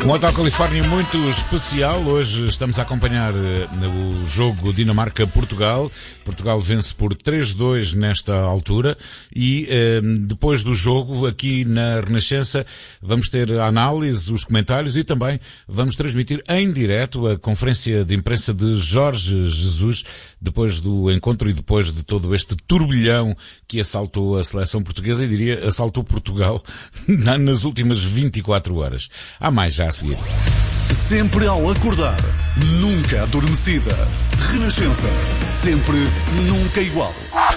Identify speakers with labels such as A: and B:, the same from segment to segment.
A: Um Hotel Califórnia muito especial. Hoje estamos a acompanhar o jogo Dinamarca-Portugal. Portugal vence por 3-2 nesta altura e depois do jogo, aqui na Renascença, vamos ter a análise, os comentários e também vamos transmitir em direto a conferência de imprensa de Jorge Jesus depois do encontro e depois de todo este turbilhão que assaltou a seleção portuguesa e diria assaltou Portugal nas últimas 24 horas. Há mais já a seguir.
B: Sempre ao acordar, nunca adormecida. Renascença, sempre, nunca igual.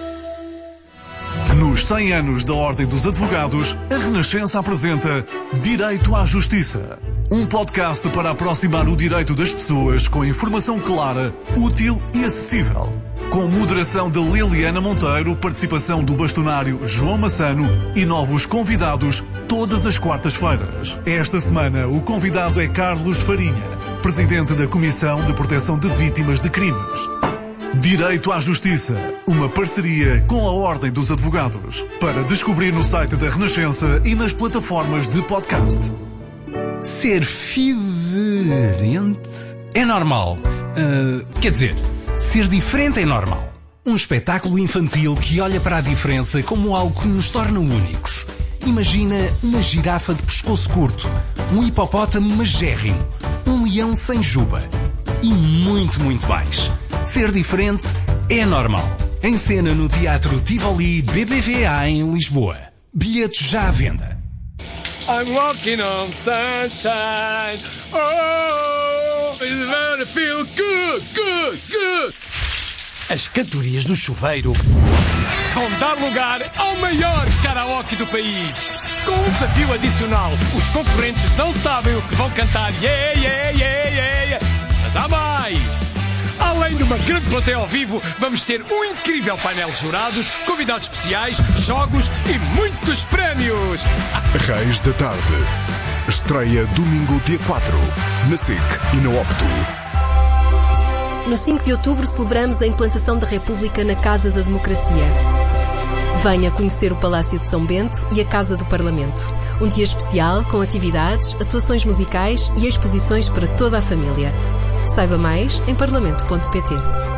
B: Nos 100 anos da Ordem dos Advogados, a Renascença apresenta Direito à Justiça. Um podcast para aproximar o direito das pessoas com informação clara, útil e acessível. Com moderação de Liliana Monteiro, participação do bastonário João Massano e novos convidados todas as quartas-feiras. Esta semana o convidado é Carlos Farinha, presidente da Comissão de Proteção de Vítimas de Crimes. Direito à Justiça, uma parceria com a Ordem dos Advogados. Para descobrir no site da Renascença e nas plataformas de podcast.
C: Ser diferente é normal. Quer dizer, ser diferente é normal. Um espetáculo infantil que olha para a diferença como algo que nos torna únicos. Imagina uma girafa de pescoço curto, um hipopótamo magérrimo, um leão sem juba e muito, muito mais. Ser diferente é normal. Em cena no Teatro Tivoli BBVA em Lisboa. Bilhetes já à venda.
D: I'm walking on sunshine. Oh, it's gonna feel good, good, good.
C: As cantorias do chuveiro
D: Vão dar lugar ao maior karaoke do país. Com um desafio adicional, os concorrentes não sabem o que vão cantar. Yeah, yeah, yeah, yeah, yeah. Mas há mais! Além de uma grande plateia ao vivo, vamos ter um incrível painel de jurados, convidados especiais, jogos e muitos prémios!
E: Reis da Tarde. Estreia domingo, dia 4, na SIC e na Opto.
F: No 5 de outubro celebramos a implantação da República na Casa da Democracia. Venha conhecer o Palácio de São Bento e a Casa do Parlamento. Um dia especial com atividades, atuações musicais e exposições para toda a família. Saiba mais em parlamento.pt.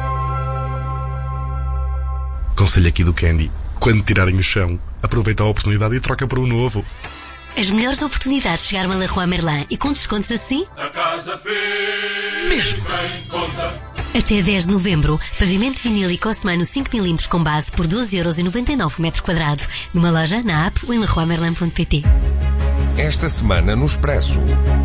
E: Conselho aqui do Candy. Quando tirarem o chão, aproveita a oportunidade e troca para o novo.
G: As melhores oportunidades chegaram a Leroy Merlin e com descontos assim?
H: A casa fez em conta.
G: Até 10 de novembro, pavimento vinílico Osmano 5mm com base por 12,99€ o metro quadrado. Numa loja, na app ou em leroymerlin.pt.
I: Esta semana no Expresso,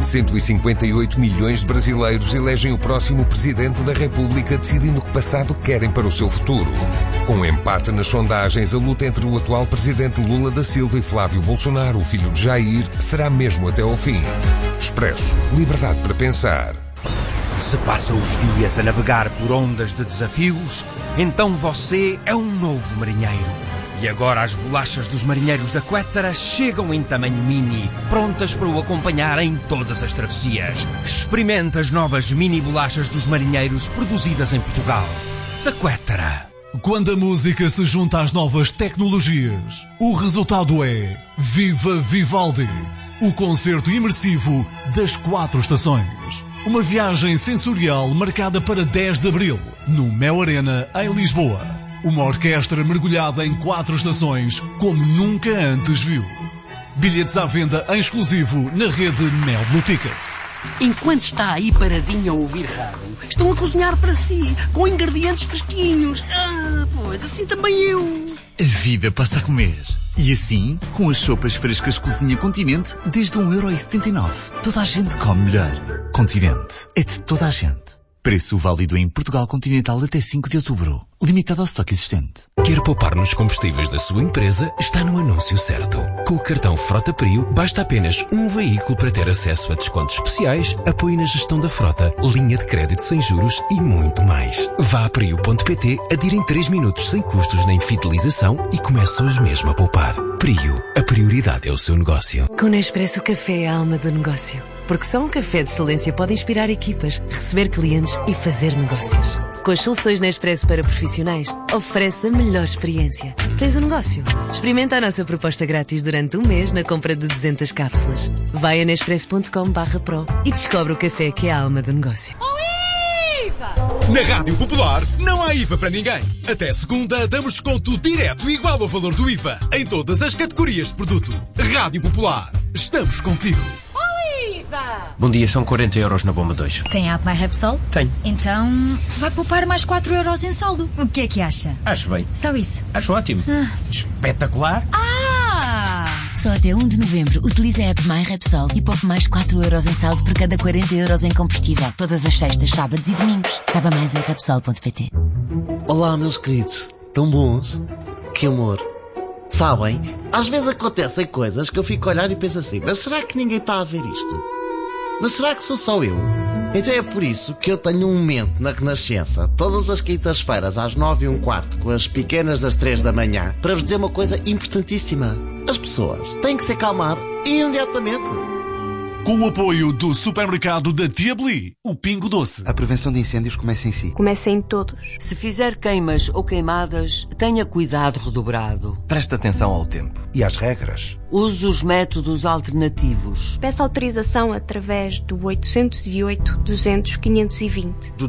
I: 158 milhões de brasileiros elegem o próximo Presidente da República, decidindo que passado querem para o seu futuro. Com empate nas sondagens, a luta entre o atual Presidente Lula da Silva e Flávio Bolsonaro, o filho de Jair, será mesmo até ao fim. Expresso, liberdade para pensar.
J: Se passa os dias a navegar por ondas de desafios, então você é um novo marinheiro. E agora as bolachas dos marinheiros da Quettara chegam em tamanho mini, prontas para o acompanhar em todas as travessias. Experimente as novas mini bolachas dos marinheiros produzidas em Portugal. Da Quettara.
B: Quando a música se junta às novas tecnologias, o resultado é Viva Vivaldi, o concerto imersivo das 4 estações. Uma viagem sensorial marcada para 10 de abril, no Mel Arena, em Lisboa. Uma orquestra mergulhada em 4 estações, como nunca antes viu. Bilhetes à venda em exclusivo na rede Mel Blue Ticket.
K: Enquanto está aí paradinho a ouvir rádio, estão a cozinhar para si, com ingredientes fresquinhos. Pois assim também eu.
L: A vida passa a comer. E assim, com as sopas frescas Cozinha Continente, desde 1,79€. Toda a gente come melhor. Continente. É de toda a gente. Preço válido em Portugal Continental até 5 de outubro. Limitado ao estoque existente.
M: Quer poupar nos combustíveis da sua empresa? Está no anúncio certo. Com o cartão Frota Prio, basta apenas um veículo para ter acesso a descontos especiais, apoio na gestão da frota, linha de crédito sem juros e muito mais. Vá a prio.pt, adira em 3 minutos sem custos nem fidelização e começa hoje mesmo a poupar. Prio, a prioridade é o seu negócio.
N: Com Nespresso, o café é a alma do negócio. Porque só um café de excelência pode inspirar equipas, receber clientes e fazer negócios. Com as soluções Nespresso para profissionais, oferece a melhor experiência. Tens um negócio? Experimenta a nossa proposta grátis durante um mês na compra de 200 cápsulas. Vai a nespresso.com/pro e descobre o café que é a alma do negócio.
O: Na Rádio Popular não há IVA para ninguém. Até segunda damos desconto direto igual ao valor do IVA em todas as categorias de produto. Rádio Popular, estamos contigo.
P: Bom dia, são 40 euros na bomba 2.
Q: Tem a app My Repsol?
P: Tem.
Q: Então vai poupar mais 4 euros em saldo. O que é que acha?
P: Acho bem.
Q: Só isso?
P: Acho ótimo. Espetacular.
Q: Só até 1 de novembro utilize a app My Repsol e poupe mais 4 euros em saldo por cada 40 euros em combustível. Todas as sextas, sábados e domingos. Saiba mais em Repsol.pt.
R: Olá, meus queridos. Tão bons. Que amor. Sabem, às vezes acontecem coisas que eu fico a olhar e penso assim, mas será que ninguém está a ver isto? Mas será que sou só eu? Então é por isso que eu tenho um momento na Renascença, todas as quintas-feiras às 9h15, com as pequenas das 3 da manhã, para vos dizer uma coisa importantíssima. As pessoas têm que se acalmar imediatamente.
B: Com o apoio do supermercado da Tia Beli, o Pingo Doce.
S: A prevenção de incêndios começa em si.
T: Começa em todos.
U: Se fizer queimas ou queimadas, tenha cuidado redobrado.
P: Preste atenção ao tempo.
S: E às regras.
U: Use os métodos alternativos.
T: Peça autorização através do 808-200-520.
V: Do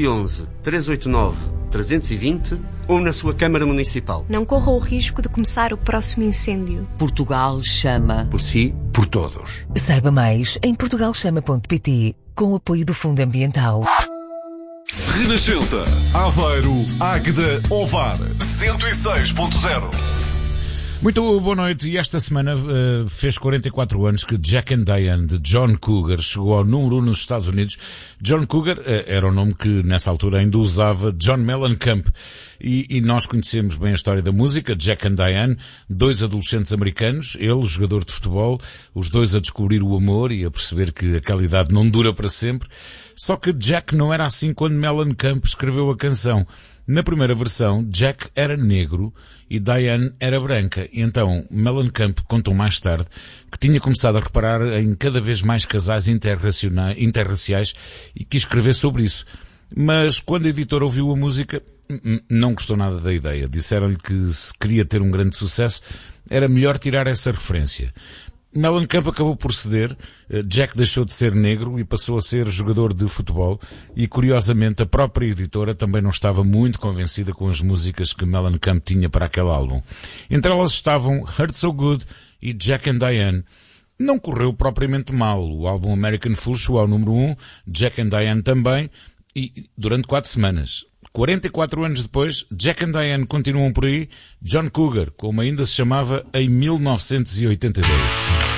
V: 211-389-320 ou na sua Câmara Municipal.
T: Não corra o risco de começar o próximo incêndio.
U: Portugal chama.
S: Por si, por todos.
W: Saiba mais em portugalchama.pt, com o apoio do Fundo Ambiental.
B: Renascença, Aveiro, Águeda, Ovar, 106.0.
A: Muito boa noite. E esta semana fez 44 anos que Jack and Diane, de John Cougar, chegou ao número 1 nos Estados Unidos. John Cougar era o nome que nessa altura ainda usava John Mellencamp. E nós conhecemos bem a história da música. Jack and Diane, dois adolescentes americanos, ele, jogador de futebol, os dois a descobrir o amor e a perceber que aquela idade não dura para sempre. Só que Jack não era assim quando Mellencamp escreveu a canção. Na primeira versão, Jack era negro e Diane era branca. E então, Mellencamp contou mais tarde que tinha começado a reparar em cada vez mais casais interraciais e quis escrever sobre isso. Mas quando a editora ouviu a música, não gostou nada da ideia. Disseram-lhe que se queria ter um grande sucesso, era melhor tirar essa referência. Mellencamp acabou por ceder, Jack deixou de ser negro e passou a ser jogador de futebol e, curiosamente, a própria editora também não estava muito convencida com as músicas que Mellencamp tinha para aquele álbum. Entre elas estavam Hurt So Good e Jack and Diane. Não correu propriamente mal. O álbum American Fool chegou ao número 1, Jack and Diane também, e durante 4 semanas. 44 anos depois, Jack and Diane continuam por aí, John Cougar, como ainda se chamava em 1982.